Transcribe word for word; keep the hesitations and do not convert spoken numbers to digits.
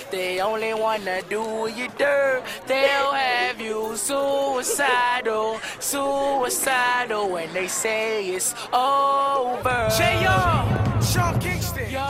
they only wanna do you dirt. They'll have you suicidal, suicidal when they say it's over. J R, Sean Kingston.